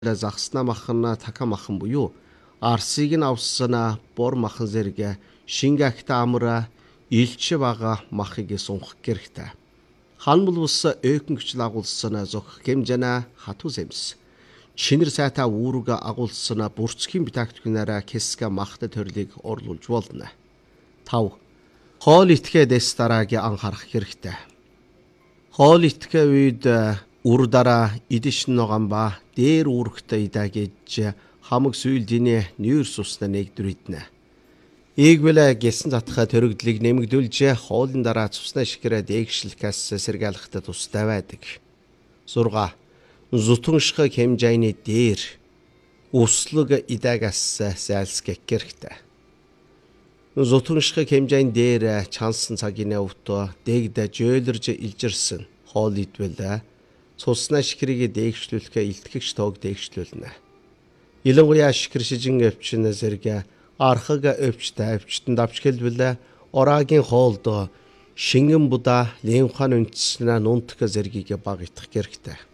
загснаа махна така махан буюу арсыг нь авсана бор махан зэрэг шингэ агта амра илч бага махыг сунх гэрхтэ. Хан булбус өкөнгчл агуулсана зөх хэмжана хату земс. Чинэр сайта үүрэг агуулсана бүрцгийн битагтгнараа кэска махта төрлийг орлуулж болно. 5. Хоол итгэ дэс дараагийн анхаарах хэрэгтэй. Хоол итгэ үед үр дараа идэж ногоон ба дээр үүрэгтэй идагэж хамаг сүйлдийн нүүр сусна нэгдүриднэ. Ийгвэлэ гэсэн затха төрөгдлийг нэмэгдүүлж хоолын дараа цусна шигрэ дээгшлэхээс сэргээлэхтэй тустай байдаг. 6. Зүтгэнших хэмжээний дээр өслөг идагаас сайлсгэх хэрэгтэй. Зүтгэнших хэмжээний дээр чансан цагийн өвтө дэгдэ жөөлөрж илжирсэн хоол идвэл цусна шигрийг дээгшлүүлэхэ илтгэгч тоог дээгшлүүлнэ. Илэнгуяа шигэр шижин өвчин зэрэг архаг өвчтэй өвчтөнд авч хэлбэл ораагийн хоолд шингэн будаа лимфан үндэснэ нунтг зэргийг баг итгэх хэрэгтэй.